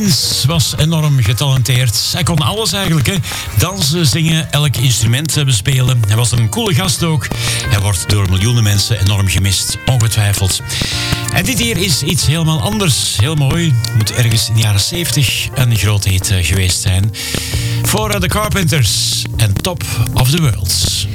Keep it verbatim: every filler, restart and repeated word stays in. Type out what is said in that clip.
Prince was enorm getalenteerd. Hij kon alles eigenlijk, hè. Dansen, zingen, elk instrument bespelen. Hij was een coole gast ook. Hij wordt door miljoenen mensen enorm gemist, ongetwijfeld. En dit hier is iets helemaal anders. Heel mooi. Moet ergens in de jaren zeventig een grote hit geweest zijn. Voor The Carpenters en Top of the World.